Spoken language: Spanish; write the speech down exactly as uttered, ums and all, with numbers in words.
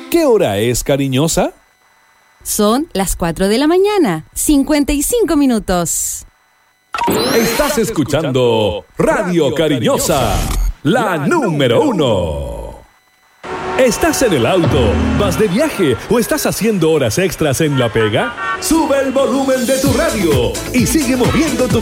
¿Qué hora es, cariñosa? Son las cuatro de la mañana, cincuenta y cinco minutos. Estás escuchando Radio Cariñosa, la número uno. ¿Estás en el auto, vas de viaje o estás haciendo horas extras en la pega? Sube el volumen de tu radio y sigue moviendo tu